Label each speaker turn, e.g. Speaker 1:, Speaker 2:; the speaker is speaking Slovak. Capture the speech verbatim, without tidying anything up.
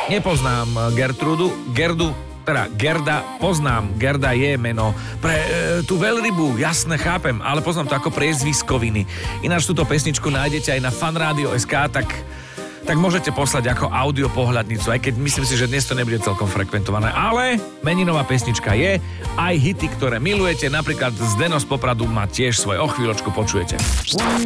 Speaker 1: Nepoznám Gertrudu, Gerdu, teda Gerda poznám, Gerda je meno pre e, tú veľrybu, jasne, chápem, ale poznám to ako priezviskoviny. Ináč túto pesničku nájdete aj na fanradio bodka es ká, tak, tak môžete poslať ako audio pohľadnicu, aj keď myslím si, že dnes to nebude celkom frekventované, ale meninová pesnička je, aj hity, ktoré milujete, napríklad Zdeno z Popradu má tiež svoje, o chvíľočku počujete.